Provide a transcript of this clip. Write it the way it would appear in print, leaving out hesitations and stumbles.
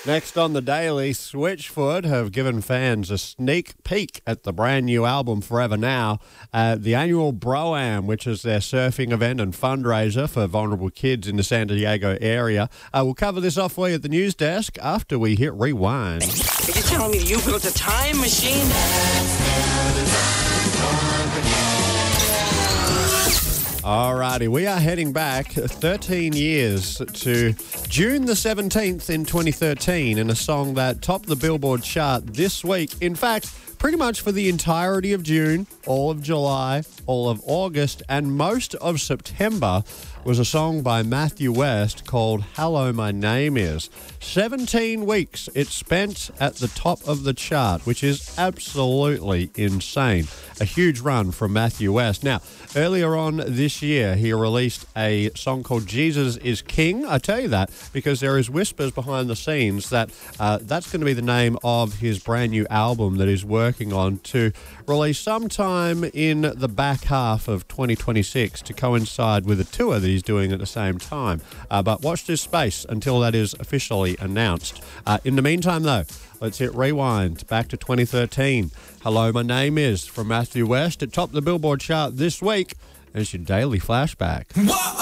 Next on the Daily, Switchfoot have given fans a sneak peek at the brand new album Forever Now at the annual Bro-Am, which is their surfing event and fundraiser for vulnerable kids in the San Diego area. We'll cover this off for you at the news desk after we hit rewind. Are you telling me you built a time machine? Alrighty, we are heading back 13 years to June the 17th in 2013 in a song that topped the Billboard chart this week. In fact, pretty much for the entirety of June, all of July, all of August, and most of September was a song by Matthew West called Hello, My Name Is. 17 weeks it spent at the top of the chart, which is absolutely insane. A huge run from Matthew West. Now, earlier on this year, he released a song called Jesus is King. I tell you that because there is whispers behind the scenes that that's going to be the name of his brand new album that he's working on to release sometime in the back half of 2026 to coincide with a tour that he's doing at the same time. But watch this space until that is officially announced. In the meantime, though, let's hit rewind back to 2013. Hello, My Name Is from Matthew West. It topped the Billboard chart this week as your daily flashback. Whoa!